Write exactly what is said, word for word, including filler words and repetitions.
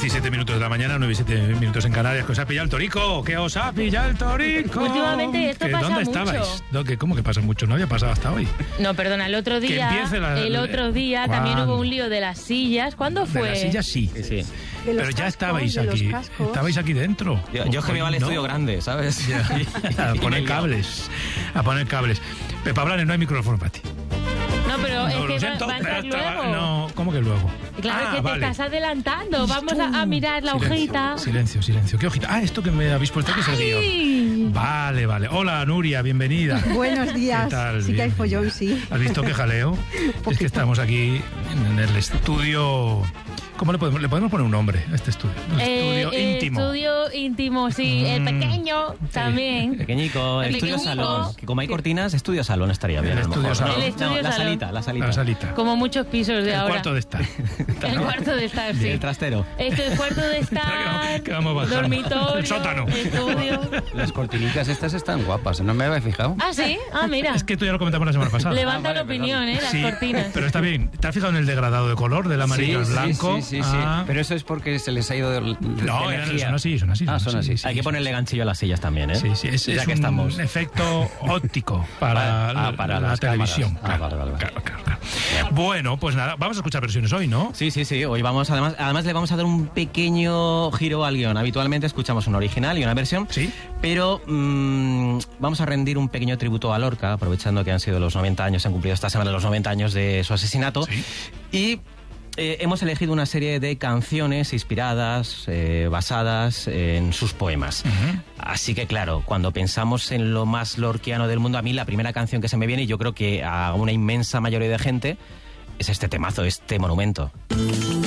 diecisiete minutos de la mañana, nueve y siete minutos en Canarias. ¿Que os ha pillado el torico? ¿Que os ha pillado el torico? Últimamente esto pasa ¿Dónde mucho. estabais? ¿No? ¿Que, ¿Cómo que pasa mucho? No había pasado hasta hoy. No, perdona, el otro día, la, el otro día también hubo un lío de las sillas. ¿Cuándo fue? De las sillas sí. Sí, sí. Pero cascos, ya estabais aquí. Estabais aquí dentro. Yo, yo es que me va al no. estudio grande, ¿sabes? Ya, ya, a poner cables. A poner cables. Pepa Blanes, no hay micrófono para ti. No, pero No, es lo que siento, va, va a entrar pero estaba- luego. No, ¿cómo que luego? Claro, Ah, que te vale. estás adelantando. Vamos a, a mirar la Silencio, hojita. Silencio, silencio. ¿Qué hojita? Ah, esto que me habéis puesto aquí es el guión. Ay. Vale, vale. Hola, Nuria, bienvenida. Buenos días. ¿Qué tal? Sí que hay Bienvenida. follón, sí. ¿Has visto qué jaleo? Es que estamos aquí en el estudio... ¿Cómo le podemos, le podemos poner un nombre a este estudio? El Eh, estudio el íntimo. Estudio íntimo, sí. El Mm. pequeño también. Pequeñico, El estudio pequeñico. salón. Que como hay cortinas, estudio salón estaría bien. El a lo estudio mejor. salón. No, El estudio no, la salón. salita, la salita. La salita. Como muchos pisos de El ahora. cuarto de estar. El cuarto de estar, sí. El trastero. Este es cuarto de Espera, que estar, vamos- que vamos bajando. dormitorio, El sótano. estudio. Las cortinicas estas están guapas, ¿no me había fijado? Ah, ¿sí? Ah, mira. Es que tú ya lo comentamos la semana pasada. Levanta Ah, la vale, opinión, ¿eh? Las Sí, cortinas. pero está bien. ¿Te has fijado en el degradado de color del amarillo al sí, blanco? Sí, sí, sí. Ah. Pero eso es porque se les ha ido de, de No, de eran- energía. son así, son así. Ah, son así. sí, Hay que sí. ponerle ganchillo a las sillas también, ¿eh? Sí, sí, es, ya es que un estamos. efecto óptico para, Ah, la, para la las televisión. cámaras. Ah, Claro, vale, vale, vale. claro, claro, claro. Bueno, pues nada, vamos a escuchar versiones hoy, ¿no? Sí, sí, sí. Hoy vamos, además, además le vamos a dar un pequeño giro al guión. Habitualmente escuchamos una original y una versión. Sí. Pero mmm, vamos a rendir un pequeño tributo a Lorca, aprovechando que han sido los noventa años, se han cumplido esta semana los noventa años de su asesinato. Sí. Y eh, hemos elegido una serie de canciones inspiradas, eh, basadas en sus poemas. Ujú. Así que claro, cuando pensamos en lo más lorquiano del mundo, a mí la primera canción que se me viene, y yo creo que a una inmensa mayoría de gente, es este temazo, este monumento.